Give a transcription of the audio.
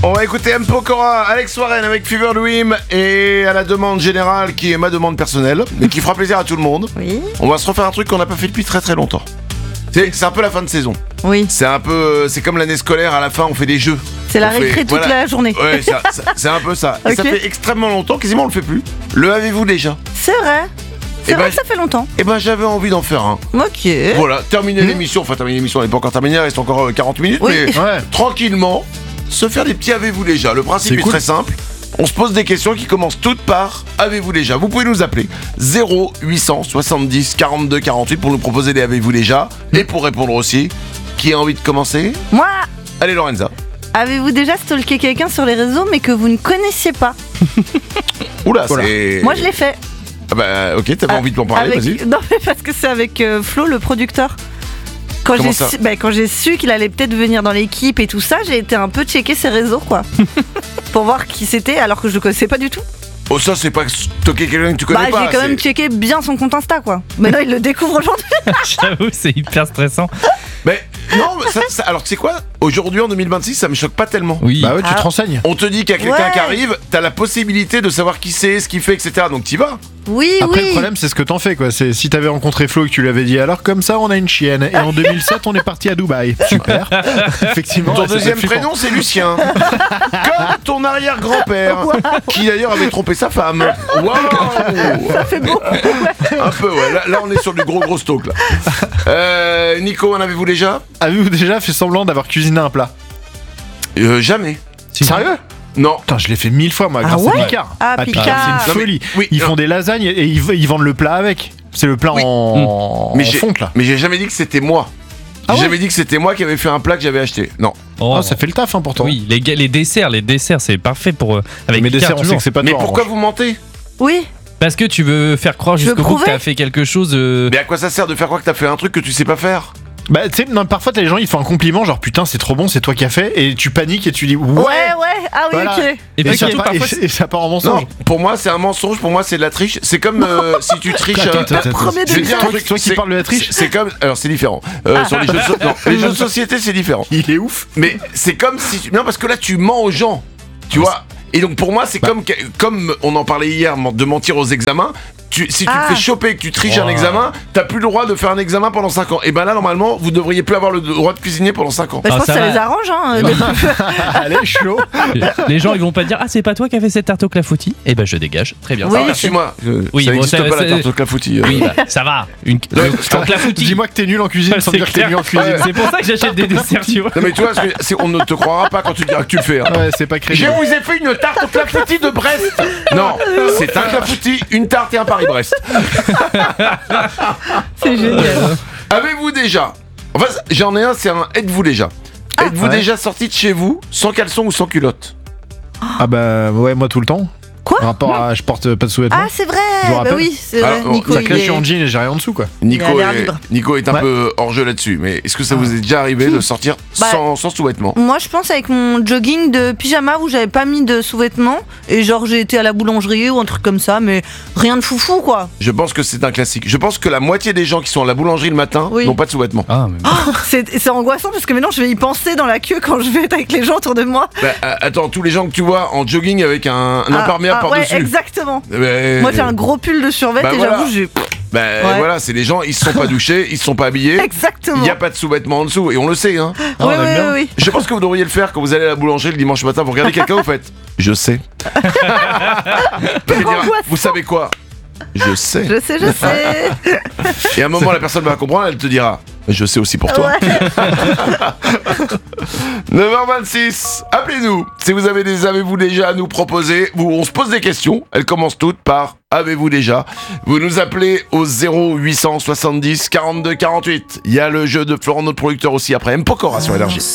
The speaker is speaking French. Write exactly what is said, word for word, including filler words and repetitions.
On va écouter M. Pokora, Alex Warren avec Fever Dream et à la demande générale qui est ma demande personnelle, mais qui fera plaisir à tout le monde. Oui. On va se refaire un truc qu'on n'a pas fait depuis très très longtemps. C'est, c'est un peu la fin de saison. Oui. C'est un peu, c'est comme l'année scolaire, à la fin on fait des jeux. C'est la On fait- récré toute voilà. la journée. Ouais, ça- ça- c'est un peu ça. Et ça Ok. fait extrêmement longtemps, quasiment on le fait plus. Le avez-vous déjà? C'est vrai. C'est Eh vrai ben, que ça fait longtemps. Eh ben j'avais envie d'en faire un. Ok. Voilà, terminer l'émission, enfin terminer l'émission, elle n'est pas encore terminée, il reste encore euh, quarante minutes, Oui. mais Ouais. tranquillement, se faire des petits avez-vous déjà. Le principe C'est est cool. très simple. On se pose des questions qui commencent toutes par avez-vous déjà. Vous pouvez nous appeler zéro huit cent soixante-dix quarante-deux quarante-huit pour nous proposer des avez-vous déjà et pour répondre aussi. Qui a envie de commencer? Moi, Allez Lorenza. avez-vous déjà stalké quelqu'un sur les réseaux mais que vous ne connaissiez pas? Oula, Voilà. c'est... Moi, je l'ai fait. Ah bah ok, t'avais Ah, envie de m'en parler, Avec- vas-y. Non, mais parce que c'est avec euh, Flo, le producteur. Quand Comment j'ai, ça su, bah, quand j'ai su qu'il allait peut-être venir dans l'équipe et tout ça, j'ai été un peu checker ses réseaux, quoi. Pour voir qui c'était, alors que je le connaissais pas du tout. Oh ça c'est pas stocker quelqu'un que tu connais Bah, pas. j'ai quand même c'est- checké bien son compte Insta, quoi. Maintenant, il le découvre aujourd'hui. J'avoue, c'est hyper stressant. Mais non, mais ça, ça- alors tu sais quoi? Aujourd'hui en deux mille vingt-six, ça me choque pas tellement. Oui. Bah ouais, tu Ah. te renseignes. On te dit qu'il y a quelqu'un Ouais. qui arrive, t'as la possibilité de savoir qui c'est, ce qu'il fait, et cetera. Donc t'y vas. Oui, Après, oui. le problème, c'est ce que t'en fais, quoi. C'est si t'avais rencontré Flo et que tu lui avais dit, alors comme ça, on a une chienne. Et en deux mille sept, on est parti à Dubaï. Super. Effectivement. Ton ouais, c'est deuxième flippant. prénom, c'est Lucien. Comme ton arrière-grand-père, qui d'ailleurs avait trompé sa femme. Waouh. Ça fait beau. Un peu, ouais. Là, là, on est sur du gros gros stock, là. Euh, Nico, en avez-vous déjà? Avez-vous déjà fait semblant d'avoir cuisiné un plat? euh, Jamais. Sérieux? Non. Putain, je l'ai fait mille fois, moi, Ah grâce ouais à Picard. Ah, Picard, Picard. c'est Non, une mais- folie. oui, Ils non. font des lasagnes et ils, ils vendent le plat avec. C'est le plat Oui. en, Mais en j'ai, fonte, là. mais j'ai jamais dit que c'était moi. Ah j'ai ouais jamais dit que c'était moi qui avais fait un plat que j'avais acheté. Non. Oh. Ah, ça fait le taf, hein, pourtant. Oui, les, ga- les desserts, les desserts, c'est parfait pour euh, avec Mais Picard, dessert, on sait toujours. que c'est pas Mais toi, en pourquoi revanche. vous mentez? Oui. Parce que tu veux faire croire Je veux jusqu'au bout que prouver. t'as fait quelque chose. euh, Mais à quoi ça sert de faire croire que t'as fait un truc que tu sais pas faire? Bah, tu sais, non, parfois, t'as les gens, ils font un compliment, genre putain, c'est trop bon, c'est toi qui as fait, et tu paniques et tu dis ouais. Ouais, ouais. Ah oui, Voilà. ok. Et Et, puis ça, surtout, part- parfois, et- et ça part en mensonge. Non, pour moi c'est un mensonge, pour moi c'est de la triche. C'est comme euh, si tu triches. Attends, euh, attends, attends. Premier je vais degré. dire un Toi, truc, toi qui c'est- parles de la triche, C'est comme. Alors c'est différent. Euh, sur les jeux, de so- non, les jeux de société c'est différent. il est ouf. Mais c'est comme si. tu- Non, parce que là tu mens aux gens. Tu vois. Et donc pour moi c'est comme que- comme on en parlait hier de mentir aux examens. Tu, si tu Ah. te fais choper et que tu triches Oh. un examen, t'as plus le droit de faire un examen pendant cinq ans. Et ben là normalement vous devriez plus avoir le droit de cuisiner pendant cinq ans. Bah, je Ah, pense que ça ça va. les arrange, hein. Allez, chaud. les gens ils vont pas dire ah c'est pas toi qui as fait cette tarte au clafoutis. Eh ben je dégage. Très bien. Oui. Ah, suis-moi. Euh, Oui, ça bon, n'existe ça- pas la ça- tarte au clafoutis. euh. Oui, bah, ça va. Une le, un clafoutis. Dis-moi que t'es nul en cuisine sans C'est dire que t'es clair. nul en cuisine. C'est pour ça que j'achète des desserts, tu vois. Non mais tu vois, parce que c'est- on ne te croira pas quand tu diras que tu le fais. hein. Ouais, c'est pas Je crédible. vous ai fait une tarte au clafoutis de Brest. Non, c'est un clafoutis, une tarte et un Paris-Brest. C'est génial. Avez-vous déjà... Enfin, j'en ai un, c'est un êtes-vous déjà. Êtes-vous ouais. déjà sorti de chez vous sans caleçon ou sans culotte? Ah bah ouais, moi tout le temps. Quoi Par rapport à je porte pas de sous-vêtements. Ah, c'est vrai. Je vous Bah rappelle. oui, c'est vrai. Alors, Nico, Ça il clash, je est... suis en jean et j'ai rien en dessous, quoi. Nico Il a l'air est, libre. Nico est un Ouais. peu hors-jeu là-dessus, mais est-ce que ça vous est déjà arrivé de sortir Bah, sans, sans sous-vêtements? Moi, je pense avec mon jogging de pyjama où j'avais pas mis de sous-vêtements et genre j'ai été à la boulangerie ou un truc comme ça, mais rien de foufou quoi. Je pense que c'est un classique. Je pense que la moitié des gens qui sont à la boulangerie le matin Oui. n'ont pas de sous-vêtements. Ah, mais... C'est c'est angoissant parce que maintenant je vais y penser dans la queue quand je vais être avec les gens autour de moi. Bah, euh, attends, tous les gens que tu vois en jogging avec un, un Ah, imperméable ah, ouais, par-dessus. exactement. Bah, Moi j'ai un gros pull de survêt Bah, et voilà. j'avoue j'ai. Bah Ouais. voilà, c'est les gens, ils se sont pas douchés, ils se sont pas habillés, Exactement. il n'y a pas de sous-vêtements en dessous, et on le sait, hein. Oui, Ah, on oui, aime bien. oui, oui. Je pense que vous devriez le faire quand vous allez à la boulangerie le dimanche matin, vous regardez quelqu'un, vous faites « Je sais ». Vous allez dire, angoissant. vous savez quoi? Je sais. Je sais, je sais. Et à un moment, la personne va comprendre, elle te dira « Je sais aussi pour toi ». Ouais. neuf heures vingt-six, appelez-nous si vous avez des avez-vous déjà à nous proposer. Vous, on se pose des questions, elles commencent toutes par avez-vous déjà. Vous nous appelez au zéro huit cent soixante-dix quarante-deux quarante-huit. Il y a le jeu de Florent, notre producteur aussi après M. Pokora sur Énergie.